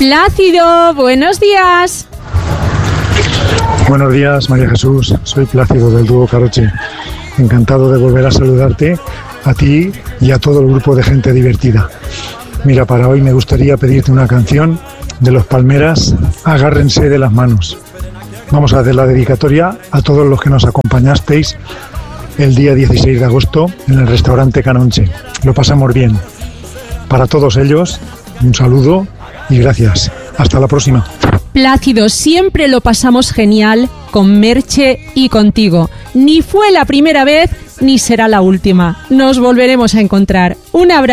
Plácido, buenos días. Buenos días, María Jesús. Soy Plácido del dúo Caroche. Encantado de volver a saludarte, a ti y a todo el grupo de gente divertida. Mira, para hoy me gustaría pedirte una canción de Los Palmeras, Agárrense de las manos. Vamos a hacer la dedicatoria a todos los que nos acompañasteis el día 16 de agosto en el restaurante Canonche. Lo pasamos bien. Para todos ellos, un saludo y gracias. Hasta la próxima. Plácido, siempre lo pasamos genial con Merche y contigo. Ni fue la primera vez ni será la última. Nos volveremos a encontrar. Un abrazo.